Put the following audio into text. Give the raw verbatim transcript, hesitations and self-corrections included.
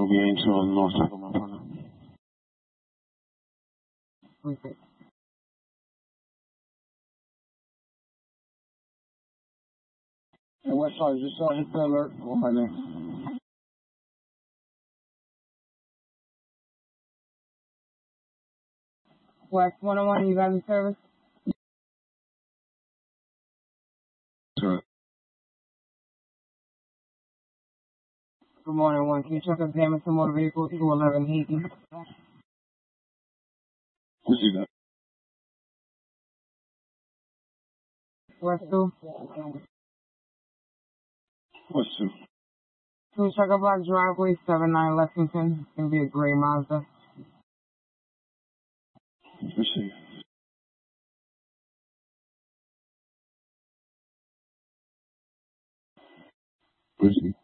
Aviator on North Tacoma, partner. Okay. And West Side, just uh, hit the alert. Call my name. West one oh one, you got any service? Sir. Good morning, one. Can you check up damage to motor vehicle two eleven Heaton? Receive that. West two. West two. Two Sugar Block Driveway, seven nine Lexington. It's gonna be a gray Mazda. Receive. Receive.